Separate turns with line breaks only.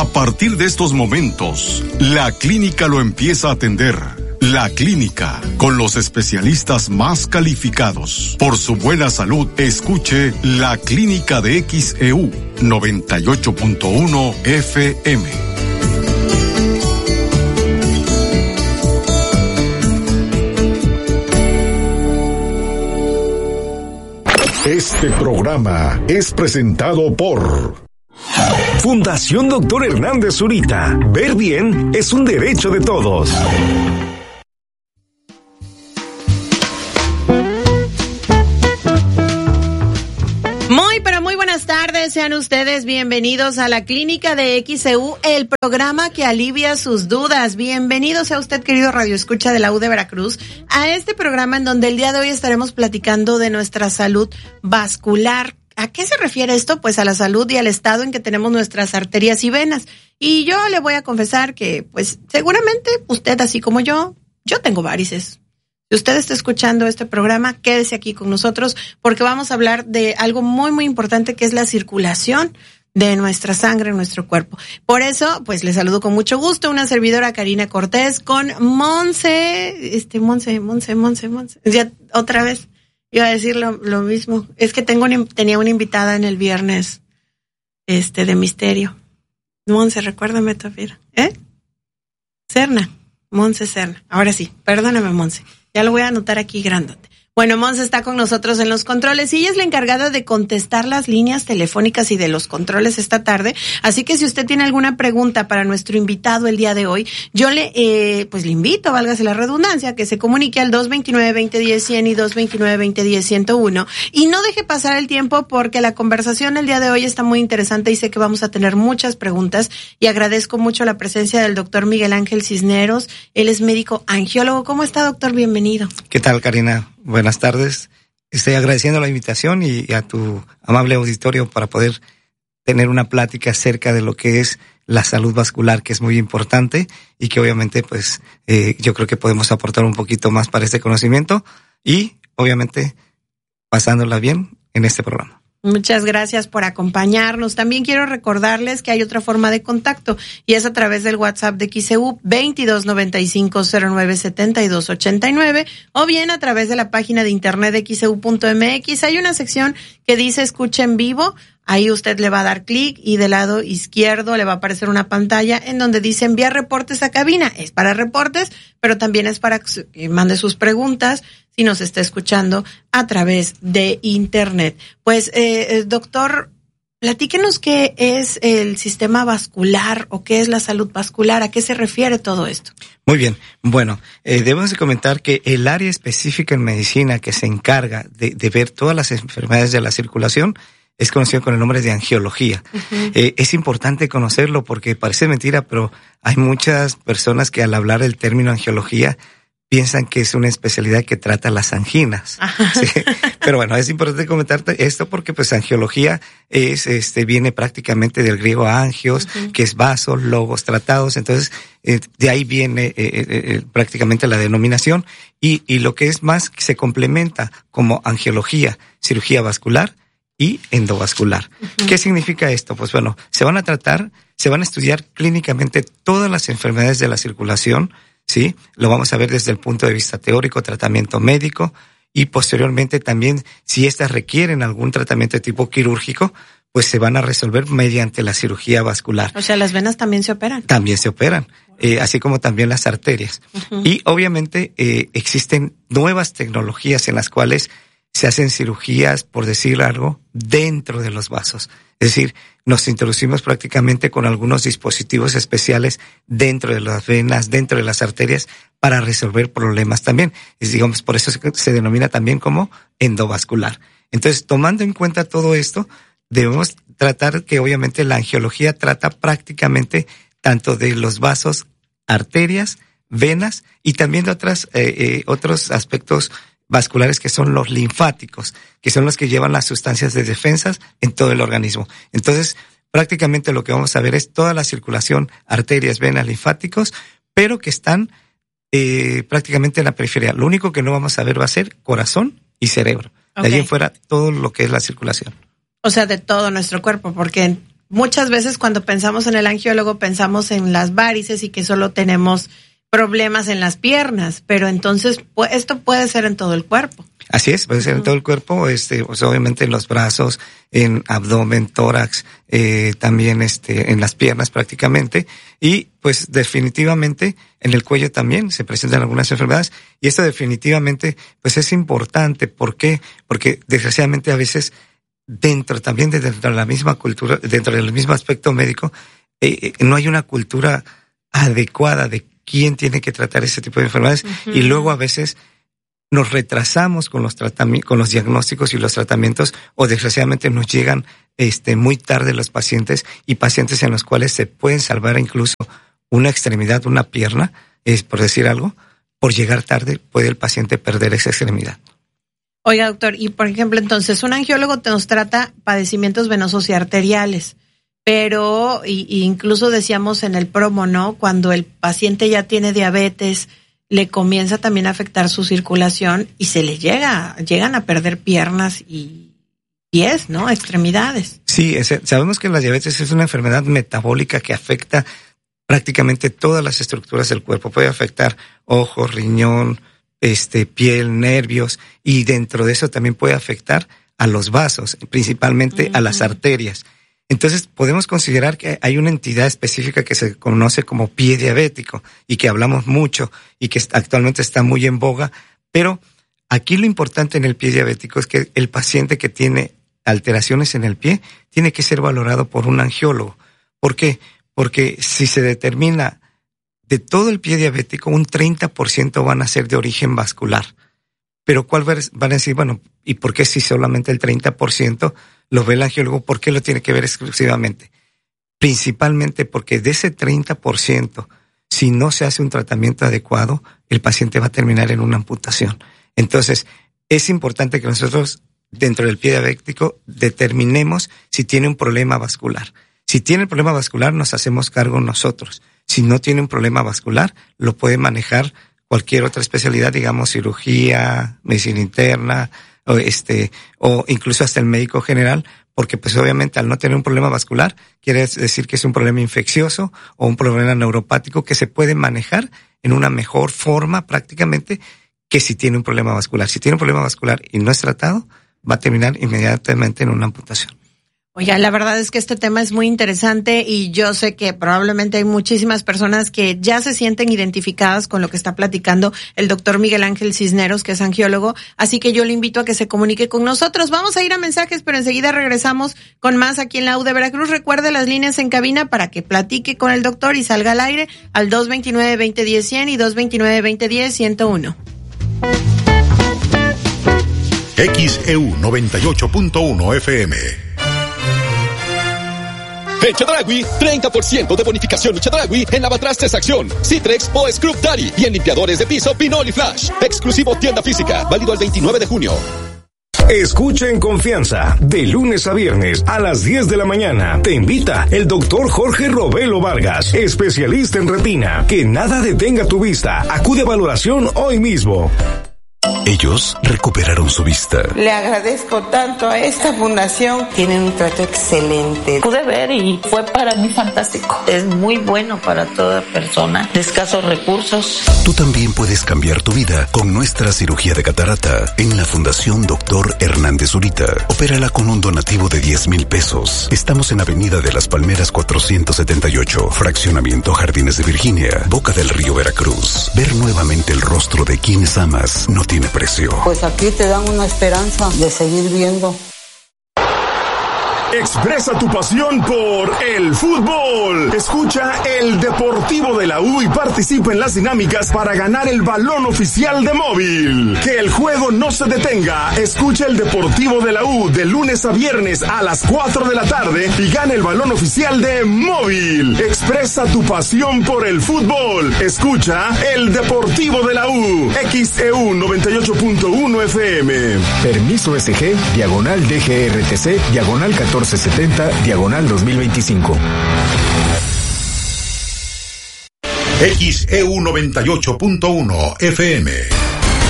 A partir de estos momentos, la clínica lo empieza a atender. La Clínica, con los especialistas más calificados. Por su buena salud, escuche La Clínica de XEU 98.1 FM. Este programa es presentado por
Fundación Dr. Hernández Zurita. Ver bien es un derecho de todos.
Sean ustedes bienvenidos a la Clínica de XEU, el programa que alivia sus dudas. Bienvenido sea usted, querido radioescucha de la U de Veracruz, a este programa en donde el día de hoy estaremos platicando de nuestra salud vascular. ¿A qué se refiere esto? Pues a la salud y al estado en que tenemos nuestras arterias y venas. Y yo le voy a confesar que, pues, seguramente usted, así como yo tengo varices. Si usted está escuchando este programa, quédese aquí con nosotros porque vamos a hablar de algo muy, muy importante que es la circulación de nuestra sangre en nuestro cuerpo. Por eso, pues le saludo con mucho gusto una servidora Karina Cortés con Monse. Monse. Ya otra vez iba a decir lo mismo. Es que tenía una invitada en el viernes de misterio. Monse, recuérdame todavía. Monse Serna. Ahora sí, perdóname, Monse. Ya lo voy a anotar aquí grandote. Bueno, Monse está con nosotros en los controles y ella es la encargada de contestar las líneas telefónicas y de los controles esta tarde. Así que si usted tiene alguna pregunta para nuestro invitado el día de hoy, yo le invito, válgase la redundancia, que se comunique al 229-2010-100 y 229-2010-101. Y no deje pasar el tiempo porque la conversación el día de hoy está muy interesante y sé que vamos a tener muchas preguntas. Y agradezco mucho la presencia del doctor Miguel Ángel Cisneros. Él es médico angiólogo. ¿Cómo está, doctor? Bienvenido.
¿Qué tal, Karina? Buenas tardes. Estoy agradeciendo la invitación y a tu amable auditorio para poder tener una plática acerca de lo que es la salud vascular, que es muy importante y que obviamente pues yo creo que podemos aportar un poquito más para este conocimiento y obviamente pasándola bien en este programa.
Muchas gracias por acompañarnos. También quiero recordarles que hay otra forma de contacto y es a través del WhatsApp de XEU 2295097289 o bien a través de la página de internet de xeu.mx. Hay una sección que dice escucha en vivo. Ahí usted le va a dar clic y del lado izquierdo le va a aparecer una pantalla en donde dice enviar reportes a cabina. Es para reportes, pero también es para que mande sus preguntas si nos está escuchando a través de internet. Pues, doctor, platíquenos qué es el sistema vascular o qué es la salud vascular, ¿a qué se refiere todo esto?
Muy bien, bueno, debemos de comentar que el área específica en medicina que se encarga de ver todas las enfermedades de la circulación es conocido con el nombre de angiología. Uh-huh. Es importante conocerlo porque parece mentira, pero hay muchas personas que al hablar del término angiología piensan que es una especialidad que trata las anginas. ¿Sí? Pero bueno, es importante comentarte esto porque pues angiología viene prácticamente del griego angios, uh-huh, que es vasos, logos, tratados. Entonces, de ahí viene prácticamente la denominación y lo que es más se complementa como angiología, cirugía vascular y endovascular. Uh-huh. ¿Qué significa esto? Pues bueno, se van a estudiar clínicamente todas las enfermedades de la circulación, ¿sí? Lo vamos a ver desde el punto de vista teórico, tratamiento médico, y posteriormente también, si estas requieren algún tratamiento de tipo quirúrgico, pues se van a resolver mediante la cirugía vascular.
O sea, ¿las venas también se operan?
También se operan, así como también las arterias. Uh-huh. Y obviamente existen nuevas tecnologías en las cuales se hacen cirugías, por decir algo, dentro de los vasos. Es decir, nos introducimos prácticamente con algunos dispositivos especiales dentro de las venas, dentro de las arterias, para resolver problemas también. Digamos, por eso se denomina también como endovascular. Entonces, tomando en cuenta todo esto, debemos tratar que obviamente la angiología trata prácticamente tanto de los vasos, arterias, venas y también de otros aspectos vasculares que son los linfáticos, que son los que llevan las sustancias de defensas en todo el organismo. Entonces, prácticamente lo que vamos a ver es toda la circulación, arterias, venas, linfáticos, pero que están prácticamente en la periferia. Lo único que no vamos a ver va a ser corazón y cerebro. Okay. De ahí en fuera, todo lo que es la circulación.
O sea, de todo nuestro cuerpo, porque muchas veces cuando pensamos en el angiólogo pensamos en las varices y que solo tenemos problemas en las piernas, pero entonces esto puede ser en todo el cuerpo.
Así es, puede ser en todo el cuerpo, pues obviamente en los brazos, en abdomen, tórax, también en las piernas prácticamente, y pues definitivamente en el cuello también se presentan algunas enfermedades, y esto definitivamente pues es importante. ¿Por qué? Porque desgraciadamente a veces dentro de la misma cultura, dentro del mismo aspecto médico, no hay una cultura adecuada de quién tiene que tratar ese tipo de enfermedades, y luego a veces nos retrasamos con los diagnósticos y los tratamientos, o desgraciadamente nos llegan muy tarde los pacientes, y pacientes en los cuales se pueden salvar incluso una extremidad, una pierna, por decir algo, por llegar tarde puede el paciente perder esa extremidad.
Oiga, doctor, y por ejemplo, entonces un angiólogo nos trata padecimientos venosos y arteriales, pero incluso decíamos en el promo, ¿no? Cuando el paciente ya tiene diabetes, le comienza también a afectar su circulación y se le llegan a perder piernas y pies, ¿no? Extremidades. Sí,
sabemos que la diabetes es una enfermedad metabólica que afecta prácticamente todas las estructuras del cuerpo. Puede afectar ojos, riñón, piel, nervios, y dentro de eso también puede afectar a los vasos, principalmente a las arterias. Entonces podemos considerar que hay una entidad específica que se conoce como pie diabético y que hablamos mucho y que actualmente está muy en boga, pero aquí lo importante en el pie diabético es que el paciente que tiene alteraciones en el pie tiene que ser valorado por un angiólogo. ¿Por qué? Porque si se determina de todo el pie diabético, un 30% van a ser de origen vascular. Pero ¿cuál van a decir? Bueno, ¿y por qué si solamente el 30% lo ve el angiólogo? ¿Por qué lo tiene que ver exclusivamente? Principalmente porque de ese 30%, si no se hace un tratamiento adecuado, el paciente va a terminar en una amputación. Entonces, es importante que nosotros, dentro del pie diabético, determinemos si tiene un problema vascular. Si tiene el problema vascular, nos hacemos cargo nosotros. Si no tiene un problema vascular, lo puede manejar cualquier otra especialidad, digamos cirugía, medicina interna, o incluso hasta el médico general, porque pues obviamente al no tener un problema vascular, quiere decir que es un problema infeccioso o un problema neuropático que se puede manejar en una mejor forma prácticamente que si tiene un problema vascular. Si tiene un problema vascular y no es tratado, va a terminar inmediatamente en una amputación.
Oiga, la verdad es que este tema es muy interesante y yo sé que probablemente hay muchísimas personas que ya se sienten identificadas con lo que está platicando el doctor Miguel Ángel Cisneros, que es angiólogo, así que yo le invito a que se comunique con nosotros. Vamos a ir a mensajes, pero enseguida regresamos con más aquí en la U de Veracruz. Recuerde las líneas en cabina para que platique con el doctor y salga al aire al 229-2010-100 y 229-2010-101.
XEU 98.1 FM.
En Chedraui, 30% de bonificación Chedraui en lavatrastes Acción, Citrex o Scrub Daddy y en limpiadores de piso Pinol y Flash. Exclusivo tienda física, válido el 29 de junio.
Escucha en confianza, de lunes a viernes a las 10 de la mañana. Te invita el doctor Jorge Robelo Vargas, especialista en retina. Que nada detenga tu vista. Acude a valoración hoy mismo.
Ellos recuperaron su vista.
Le agradezco tanto a esta fundación. Tienen un trato excelente.
Pude ver y fue para mí fantástico. Es muy bueno para toda persona de escasos recursos.
Tú también puedes cambiar tu vida con nuestra cirugía de catarata en la Fundación Dr. Hernández Zurita. Opérala con un donativo de 10,000 pesos. Estamos en Avenida de las Palmeras 478, Fraccionamiento Jardines de Virginia, Boca del Río, Veracruz. Ver nuevamente el rostro de quienes amas no tiene precio.
Pues aquí te dan una esperanza de seguir viendo.
Expresa tu pasión por el fútbol. Escucha el Deportivo de la U y participa en las dinámicas para ganar el balón oficial de Móvil. Que el juego no se detenga. Escucha el Deportivo de la U de lunes a viernes a las 4 de la tarde y gana el balón oficial de Móvil. Expresa tu pasión por el fútbol. Escucha el Deportivo de la U. XEU 98.1 FM.
Permiso SG, diagonal DGRTC, diagonal 1470, diagonal 2025.
XEU 98.1 FM.